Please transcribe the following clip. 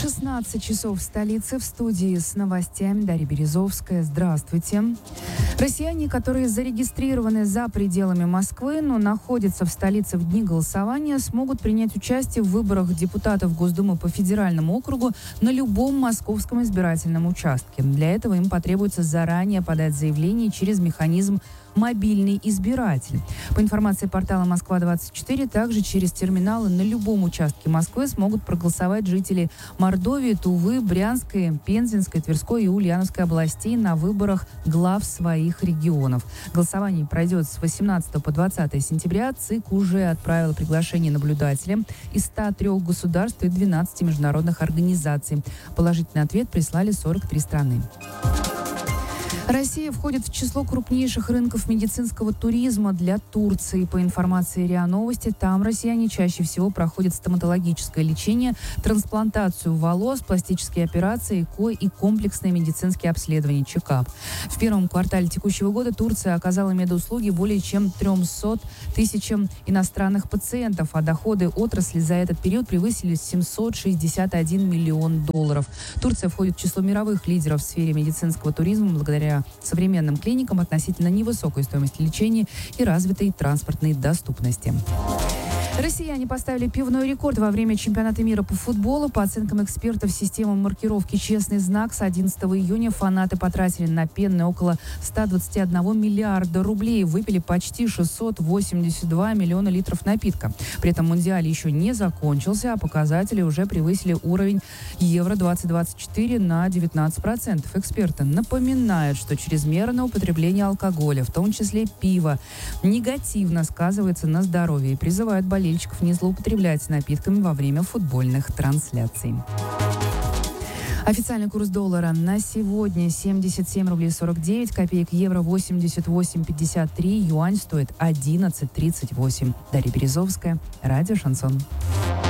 16 часов в столице. В студии с новостями Дарья Березовская. Здравствуйте. Россияне, которые зарегистрированы за пределами Москвы, но находятся в столице в дни голосования, смогут принять участие в выборах депутатов Госдумы по федеральному округу на любом московском избирательном участке. Для этого им потребуется заранее подать заявление через механизм «Мобильный избиратель». По информации портала «Москва-24», также через терминалы на любом участке Москвы смогут проголосовать жители Мордовии, Тувы, Брянской, Пензенской, Тверской и Ульяновской областей на выборах глав своих регионов. Голосование пройдет с 18 по 20 сентября. ЦИК уже отправил приглашение наблюдателям из 103 государств и 12 международных организаций. Положительный ответ прислали 43 страны. Россия входит в число крупнейших рынков медицинского туризма для Турции. По информации РИА Новости, там россияне чаще всего проходят стоматологическое лечение, трансплантацию волос, пластические операции, ЭКО и комплексные медицинские обследования, чекап. В первом квартале текущего года Турция оказала медуслуги более чем 300 тысячам иностранных пациентов, а доходы отрасли за этот период превысили 761 миллион долларов. Турция входит в число мировых лидеров в сфере медицинского туризма благодаря современным клиникам, относительно невысокой стоимости лечения и развитой транспортной доступности. Россияне поставили пивной рекорд во время чемпионата мира по футболу. По оценкам экспертов системы маркировки «Честный знак» с 11 июня фанаты потратили на пенные около 121 миллиарда рублей. Выпили почти 682 миллиона литров напитка. При этом Мундиаль еще не закончился, а показатели уже превысили уровень Евро-2024 на 19%. Эксперты напоминают, что чрезмерное употребление алкоголя, в том числе пива, негативно сказывается на здоровье и призывают болельщиков не злоупотреблять напитками во время футбольных трансляций. Официальный курс доллара на сегодня 77 рублей 49 копеек, евро 88,53, юань стоит 11,38. Дарья Березовская, радио «Шансон».